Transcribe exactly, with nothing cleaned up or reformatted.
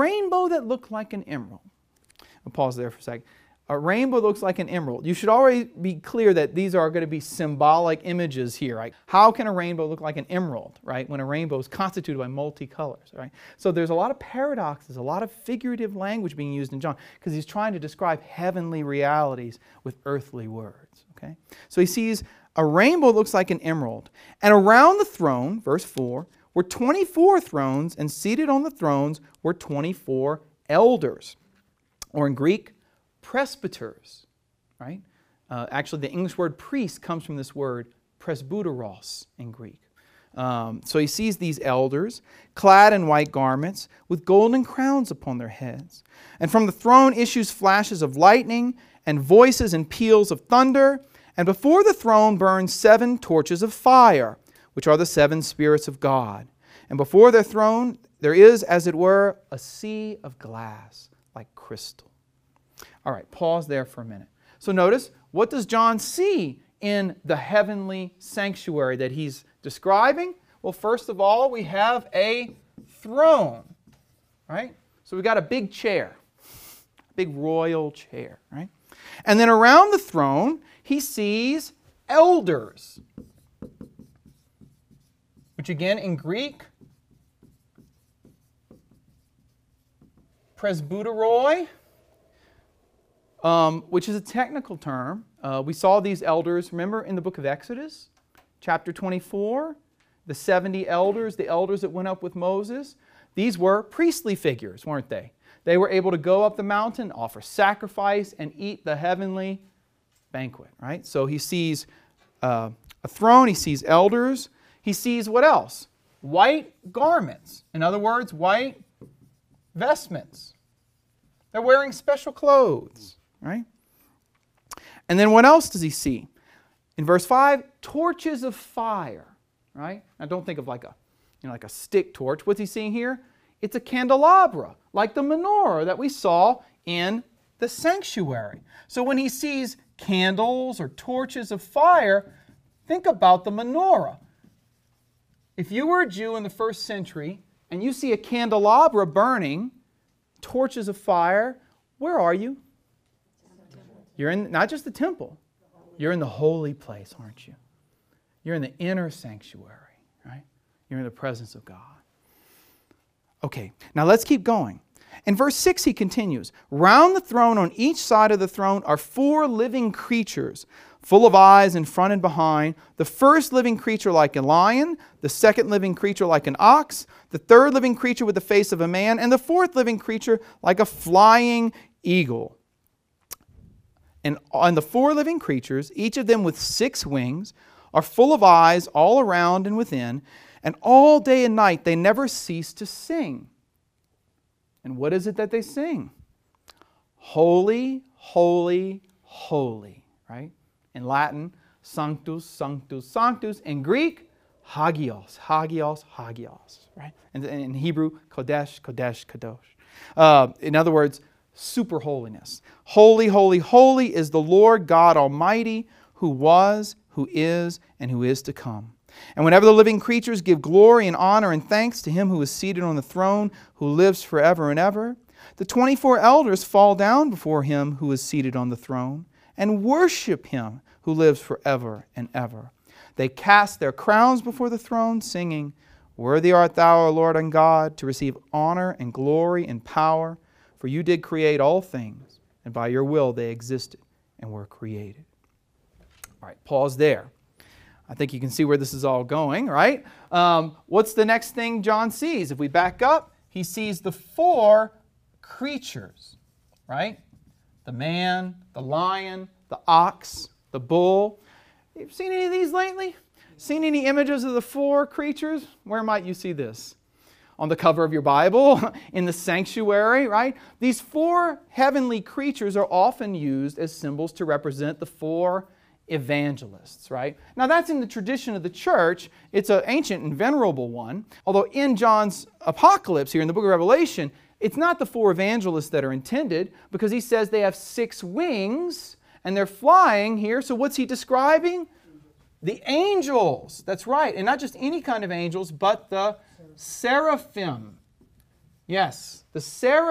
rainbow that looked like an emerald. I'll pause there for a second. A rainbow looks like an emerald. You should already be clear that these are going to be symbolic images here, right? How can a rainbow look like an emerald, right? When a rainbow is constituted by multicolors, right? So there's a lot of paradoxes, a lot of figurative language being used in John because he's trying to describe heavenly realities with earthly words, okay? So he sees a rainbow looks like an emerald, and around the throne, verse four, were twenty-four thrones, and seated on the thrones were twenty-four elders, or in Greek, presbyters, right? Uh, actually, the English word priest comes from this word presbyteros in Greek. Um, so he sees these elders clad in white garments with golden crowns upon their heads. And from the throne issues flashes of lightning and voices and peals of thunder. And before the throne burn seven torches of fire, which are the seven spirits of God. And before their throne there is, as it were, a sea of glass like crystal. All right, pause there for a minute. So notice, what does John see in the heavenly sanctuary that he's describing? Well, first of all, we have a throne, right? So we've got a big chair, a big royal chair, right? And then around the throne, he sees elders, which again in Greek, presbyteroi, Um, which is a technical term. Uh, we saw these elders, remember in the book of Exodus, chapter twenty-four, the seventy elders, the elders that went up with Moses. These were priestly figures, weren't they? They were able to go up the mountain, offer sacrifice, and eat the heavenly banquet, right? So he sees uh, a throne, he sees elders, he sees what else? White garments. In other words, white vestments. They're wearing special clothes. Right? And then what else does he see? In verse five, torches of fire. Right? Now don't think of like a, you know, like a stick torch. What's he seeing here? It's a candelabra, like the menorah that we saw in the sanctuary. So when he sees candles or torches of fire, think about the menorah. If you were a Jew in the first century and you see a candelabra burning, torches of fire, where are you? You're in not just the temple, you're in the holy place, aren't you? You're in the inner sanctuary, right? You're in the presence of God. Okay, now let's keep going. In verse six he continues, round the throne on each side of the throne are four living creatures, full of eyes in front and behind. The first living creature like a lion, the second living creature like an ox, the third living creature with the face of a man, and the fourth living creature like a flying eagle. And on the four living creatures, each of them with six wings, are full of eyes all around and within, and all day and night they never cease to sing. And what is it that they sing? Holy, holy, holy, right? In Latin, sanctus, sanctus, sanctus. In Greek, hagios, hagios, hagios, right? And in Hebrew, kodesh, kodesh, kadosh. Uh, in other words, super holiness. Holy, holy, holy is the Lord God Almighty, who was, who is, and who is to come. And whenever the living creatures give glory and honor and thanks to Him who is seated on the throne, who lives forever and ever, the twenty-four elders fall down before Him who is seated on the throne and worship Him who lives forever and ever. They cast their crowns before the throne, singing, Worthy art Thou, O Lord and God, to receive honor and glory and power, for You did create all things, and by Your will they existed and were created. All right, pause there. I think you can see where this is all going, right? Um, what's the next thing John sees? If we back up, he sees the four creatures, right? The man, the lion, the ox, the bull. You've seen any of these lately? Seen any images of the four creatures? Where might you see this? On the cover of your Bible, in the sanctuary, right? These four heavenly creatures are often used as symbols to represent the four evangelists, right? Now that's in the tradition of the church. It's an ancient and venerable one. Although in John's apocalypse here in the book of Revelation, it's not the four evangelists that are intended, because he says they have six wings and they're flying here. So what's he describing? The angels. That's right. And not just any kind of angels, but the seraphim. Yes. The ceremony